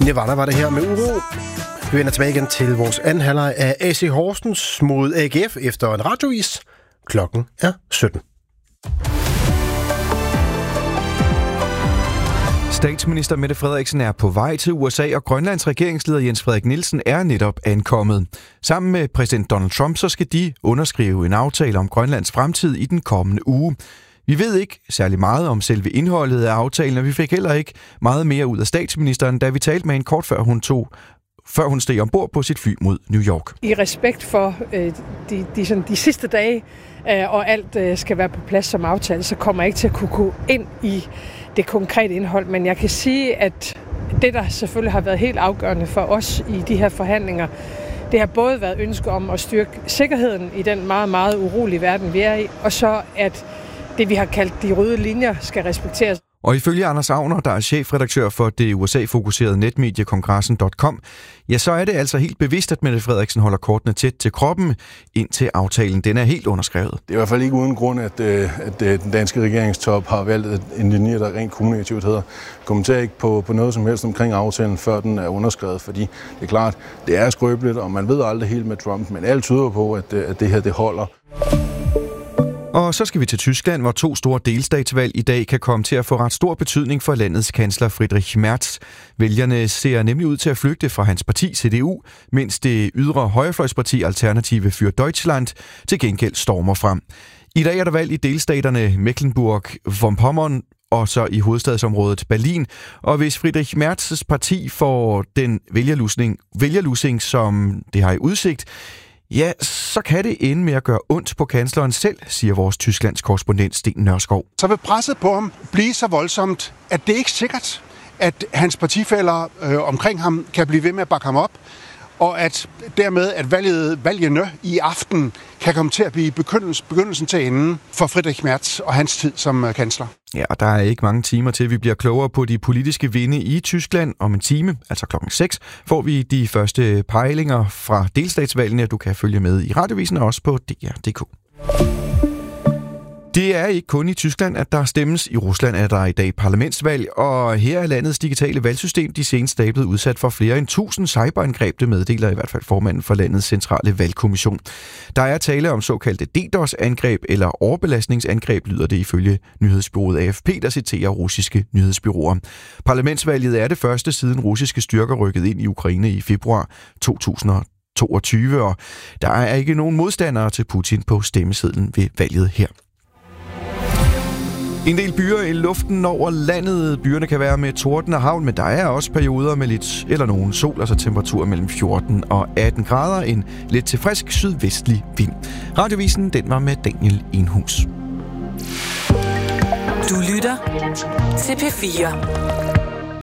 Nirvana var det her med uro. Vi vender tilbage igen til vores anden halvleg af AC Horsens mod AGF efter en radiovis. Klokken er 17. Statsminister Mette Frederiksen er på vej til USA, og Grønlands regeringsleder Jens Frederik Nielsen er netop ankommet. Sammen med præsident Donald Trump, så skal de underskrive en aftale om Grønlands fremtid i den kommende uge. Vi ved ikke særlig meget om selve indholdet af aftalen, og vi fik heller ikke meget mere ud af statsministeren, da vi talte med hende kort før hun steg ombord på sit fly mod New York. I respekt for de sidste dage, og alt skal være på plads som aftale, så kommer jeg ikke til at kunne gå ind i det konkrete indhold. Men jeg kan sige, at det, der selvfølgelig har været helt afgørende for os i de her forhandlinger, det har både været ønske om at styrke sikkerheden i den meget, meget urolige verden, vi er i, og så at det, vi har kaldt de røde linjer, skal respekteres. Og ifølge Anders Agner, der er chefredaktør for det USA-fokuserede netmedie Kongressen.com, ja, så er det altså helt bevidst, at Mette Frederiksen holder kortene tæt til kroppen, indtil aftalen den er helt underskrevet. Det er i hvert fald ikke uden grund, at den danske regeringstop har valgt en linje, der rent kommunikativt hedder. Kommenter ikke på noget som helst omkring aftalen, før den er underskrevet, fordi det er klart, det er skrøbeligt, og man ved aldrig helt med Trump, men alt tyder på, at det her det holder. Og så skal vi til Tyskland, hvor 2 store delstatsvalg i dag kan komme til at få ret stor betydning for landets kansler Friedrich Merz. Vælgerne ser nemlig ud til at flygte fra hans parti CDU, mens det ydre højrefløjsparti Alternative für Deutschland til gengæld stormer frem. I dag er der valg i delstaterne Mecklenburg-Vorpommern og så i hovedstadsområdet Berlin. Og hvis Friedrich Merz's parti får den vælgerlusing, som det har i udsigt, ja, så kan det ende med at gøre ondt på kansleren selv, siger vores Tysklands korrespondent Sten Nørskov. Så vil presset på ham blive så voldsomt, at det ikke er sikkert, at hans partifæller omkring ham kan blive ved med at bakke ham op, og at dermed, at valgene i aften kan komme til at blive begyndelsen til enden for Friedrich Merz og hans tid som kansler. Ja, og der er ikke mange timer til, vi bliver klogere på de politiske vinde i Tyskland. Om en time, altså klokken 6, får vi de første pejlinger fra delstatsvalgene. Du kan følge med i radiovisen og også på DR.dk. Det er ikke kun i Tyskland, at der stemmes. I Rusland er der i dag parlamentsvalg, og her er landets digitale valgsystem de seneste dage blevet udsat for flere end 1000 cyberangreb, det meddeler i hvert fald formanden for landets centrale valgkommission. Der er tale om såkaldte DDoS-angreb eller overbelastningsangreb, lyder det ifølge nyhedsbureauet AFP, der citerer russiske nyhedsbureauer. Parlamentsvalget er det første siden russiske styrker rykkede ind i Ukraine i februar 2022, og der er ikke nogen modstandere til Putin på stemmesedlen ved valget her. En del byer i luften over landet. Byerne kan være med torden og havl, men der er også perioder med lidt eller nogen sol, altså temperatur mellem 14 og 18 grader. En lidt til frisk sydvestlig vind. Radiovisen, den var med Daniel Enhus. Du lytter til P4.